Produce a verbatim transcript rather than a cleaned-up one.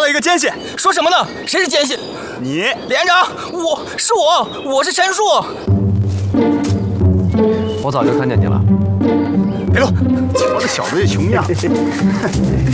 了一个奸细， 说什么呢？谁是奸细？ 你连长，我是我，我是陈树。 我早就看见你了。 别动，瞧这小子这穷样。